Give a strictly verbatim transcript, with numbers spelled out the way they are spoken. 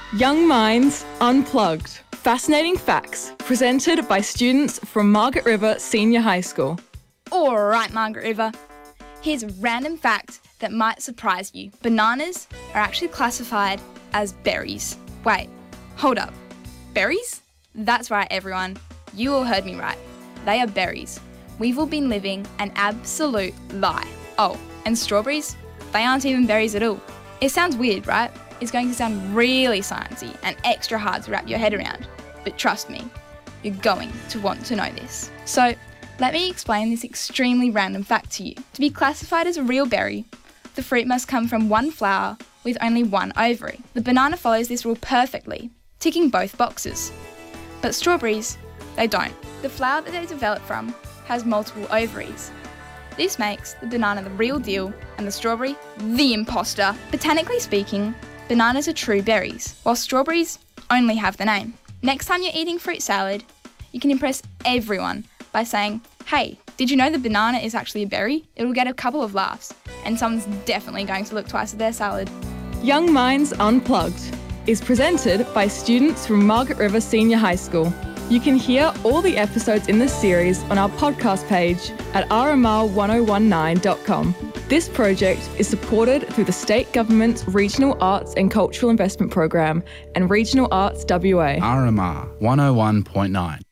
Young Minds Unplugged. Fascinating facts presented by students from Margaret River Senior High School. All right, Margaret River. Here's a random fact that might surprise you. Bananas are actually classified as berries. Wait, hold up. Berries? That's right, everyone. You all heard me right. They are berries. We've all been living an absolute lie. Oh, and strawberries? They aren't even berries at all. It sounds weird, right? It's going to sound really sciencey and extra hard to wrap your head around. But trust me, you're going to want to know this. So, let me explain this extremely random fact to you. To be classified as a real berry, the fruit must come from one flower with only one ovary. The banana follows this rule perfectly, ticking both boxes. But strawberries, they don't. The flower that they develop from has multiple ovaries. This makes the banana the real deal and the strawberry the imposter. Botanically speaking, bananas are true berries, while strawberries only have the name. Next time you're eating fruit salad, you can impress everyone by saying, "Hey, did you know the banana is actually a berry?" It'll get a couple of laughs, and someone's definitely going to look twice at their salad. Young Minds Unplugged is presented by students from Margaret River Senior High School. You can hear all the episodes in this series on our podcast page at r m r one oh one nine dot com. This project is supported through the State Government's Regional Arts and Cultural Investment Program and Regional Arts W A. R M R one oh one point nine.